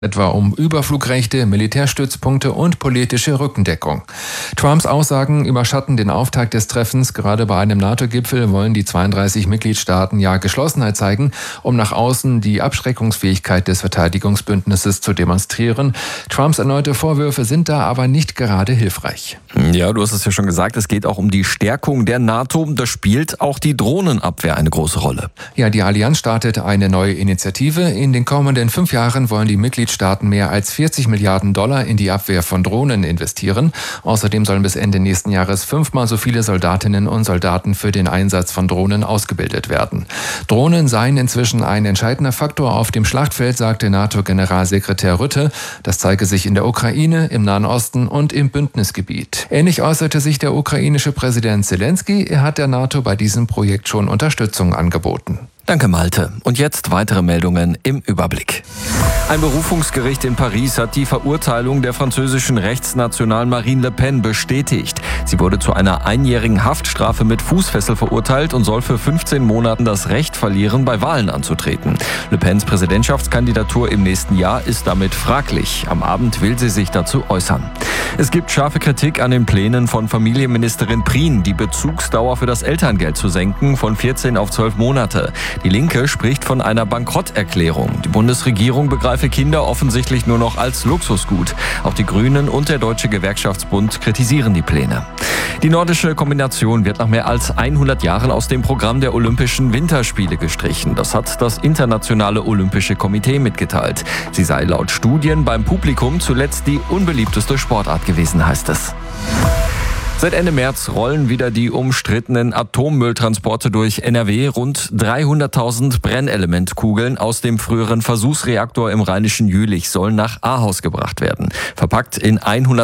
etwa um Überflugrechte, Militärstützpunkte und politische Rückendeckung. Trumps Aussagen überschatten den Auftakt des Treffens. Gerade bei einem NATO-Gipfel wollen die 32 Mitgliedstaaten ja Geschlossenheit zeigen, um nach außen die Abschreckungsfähigkeit des Verteidigungsbündnisses zu demonstrieren. Trumps erneute Vorwürfe sind da aber nicht gerade hilfreich. Ja, du hast es ja schon gesagt, es geht auch um die Stärkung der NATO. Da spielt auch die Drohnenabwehr eine große Rolle. Ja, die Allianz startet eine neue Initiative. In den kommenden 5 Jahren wollen die Mitgliedstaaten mehr als 40 Milliarden Dollar in die Abwehr von Drohnen investieren. Außerdem sollen bis Ende nächsten Jahres 5-mal so viele Soldatinnen und Soldaten für den Einsatz von Drohnen ausgebildet werden. Drohnen seien inzwischen ein entscheidender Faktor auf dem Schlachtfeld, sagte NATO-Generalsekretär Rutte. Das zeige sich in der Ukraine, im Nahen Osten und im Bündnisgebiet. Ähnlich äußerte sich der ukrainische Präsident Zelensky. Er hat der NATO bei diesem Projekt schon Unterstützung angeboten. Danke, Malte. Und jetzt weitere Meldungen im Überblick. Ein Berufungsgericht in Paris hat die Verurteilung der französischen Rechtsnationalen Marine Le Pen bestätigt. Sie wurde zu einer 1-jährigen Haftstrafe mit Fußfessel verurteilt und soll für 15 Monaten das Recht verlieren, bei Wahlen anzutreten. Le Pens Präsidentschaftskandidatur im nächsten Jahr ist damit fraglich. Am Abend will sie sich dazu äußern. Es gibt scharfe Kritik an den Plänen von Familienministerin Prien, die Bezugsdauer für das Elterngeld zu senken von 14 auf 12 Monate. Die Linke spricht von einer Bankrotterklärung. Die Bundesregierung begreife Kinder offensichtlich nur noch als Luxusgut. Auch die Grünen und der Deutsche Gewerkschaftsbund kritisieren die Pläne. Die nordische Kombination wird nach mehr als 100 Jahren aus dem Programm der Olympischen Winterspiele gestrichen. Das hat das Internationale Olympische Komitee mitgeteilt. Sie sei laut Studien beim Publikum zuletzt die unbeliebteste Sportart gewesen, heißt es. Seit Ende März rollen wieder die umstrittenen Atommülltransporte durch NRW. Rund 300.000 Brennelementkugeln aus dem früheren Versuchsreaktor im rheinischen Jülich sollen nach Ahaus gebracht werden. Verpackt in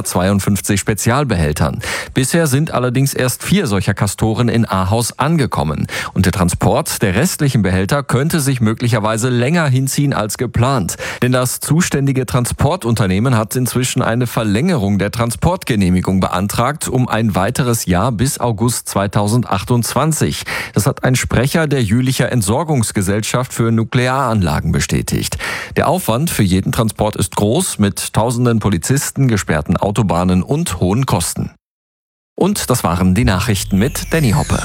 152 Spezialbehältern. Bisher sind allerdings erst 4 solcher Kastoren in Ahaus angekommen. Und der Transport der restlichen Behälter könnte sich möglicherweise länger hinziehen als geplant. Denn das zuständige Transportunternehmen hat inzwischen eine Verlängerung der Transportgenehmigung beantragt, um ein weiteres Jahr bis August 2028. Das hat ein Sprecher der Jülicher Entsorgungsgesellschaft für Nuklearanlagen bestätigt. Der Aufwand für jeden Transport ist groß, mit tausenden Polizisten, gesperrten Autobahnen und hohen Kosten. Und das waren die Nachrichten mit Danny Hoppe.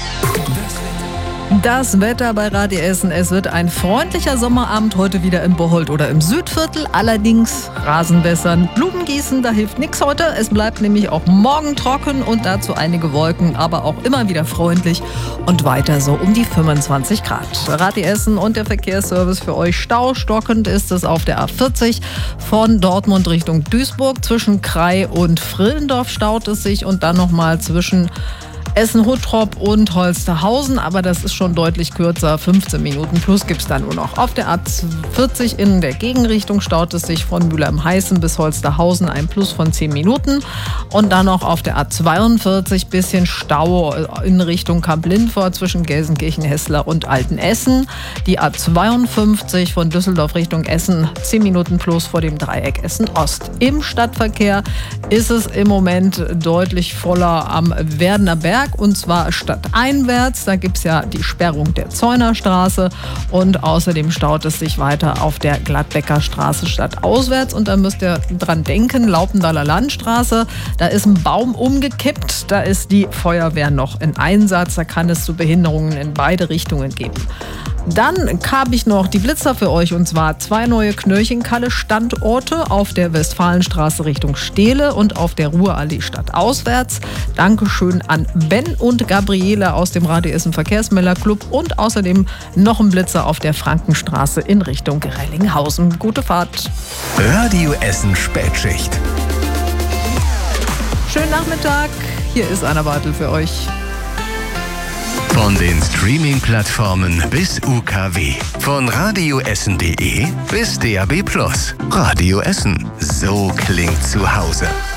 Das Wetter bei Radio Essen. Es wird ein freundlicher Sommerabend heute wieder im Bocholt oder im Südviertel. Allerdings Rasenwässern, Blumen gießen, da hilft nichts heute. Es bleibt nämlich auch morgen trocken und dazu einige Wolken, aber auch immer wieder freundlich und weiter so um die 25 Grad. Radio Essen und der Verkehrsservice für euch. Staustockend ist es auf der A40 von Dortmund Richtung Duisburg. Zwischen Krai und Frillendorf staut es sich und dann nochmal zwischen Essen-Huttrop und Holsterhausen, aber das ist schon deutlich kürzer. 15 Minuten plus gibt es da nur noch. Auf der A40 in der Gegenrichtung staut es sich von Mülheim-Heißen bis Holsterhausen, ein Plus von 10 Minuten. Und dann noch auf der A42 bisschen Stau in Richtung Kamp-Lindfort zwischen Gelsenkirchen-Hessler und Altenessen. Die A52 von Düsseldorf Richtung Essen, 10 Minuten plus vor dem Dreieck Essen-Ost. Im Stadtverkehr ist es im Moment deutlich voller am Werdener Berg. Und zwar stadteinwärts, da gibt es ja die Sperrung der Zeunerstraße und außerdem staut es sich weiter auf der Gladbecker Straße stadtauswärts und da müsst ihr dran denken, Laupendaler Landstraße, da ist ein Baum umgekippt, da ist die Feuerwehr noch in Einsatz, da kann es zu Behinderungen in beide Richtungen geben. Dann habe ich noch die Blitzer für euch und zwar 2 neue Knöllchenkalle-Standorte auf der Westfalenstraße Richtung Steele und auf der Ruhrallee stadtauswärts. Dankeschön an Ben und Gabriele aus dem Radio Essen Verkehrsmelder-Club und außerdem noch ein Blitzer auf der Frankenstraße in Richtung Rellinghausen. Gute Fahrt. Radio Essen Spätschicht. Schönen Nachmittag. Hier ist Anna Bartel für euch. Von den Streaming-Plattformen bis UKW. Von radioessen.de bis DAB+. Radio Essen. So klingt zu Hause.